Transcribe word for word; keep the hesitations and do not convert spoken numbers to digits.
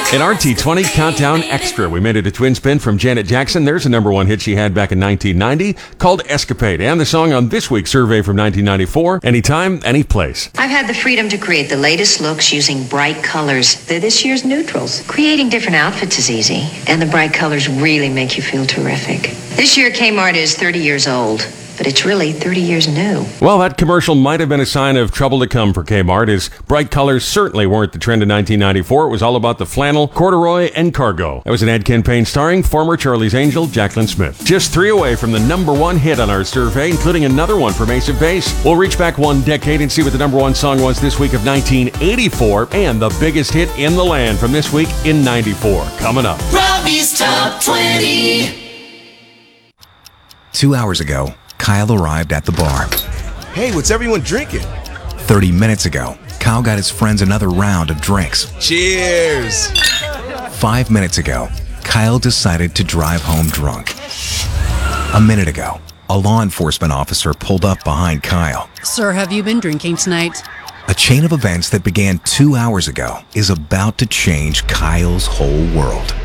An R T twenty Countdown Extra. We made it a twin spin from Janet Jackson. There's a number one hit she had back in nineteen ninety called Escapade. And the song on this week's survey from nineteen ninety-four, Anytime, Anyplace. I've had the freedom to create the latest looks using bright colors. They're this year's neutrals. Creating different outfits is easy, and the bright colors really make you feel terrific. This year, Kmart is thirty years old. But it's really thirty years new. Well, that commercial might have been a sign of trouble to come for Kmart, as bright colors certainly weren't the trend in nineteen ninety-four. It was all about the flannel, corduroy, and cargo. That was an ad campaign starring former Charlie's Angel, Jacqueline Smith. Just three away from the number one hit on our survey, including another one from Ace of Base. We'll reach back one decade and see what the number one song was this week of nineteen eighty-four, and the biggest hit in the land from this week in ninety-four. Coming up. Robbie's Top twenty. Two hours ago, Kyle arrived at the bar. Hey, what's everyone drinking? thirty minutes ago, Kyle got his friends another round of drinks. Cheers! Five minutes ago, Kyle decided to drive home drunk. A minute ago, a law enforcement officer pulled up behind Kyle. Sir, have you been drinking tonight? A chain of events that began two hours ago is about to change Kyle's whole world.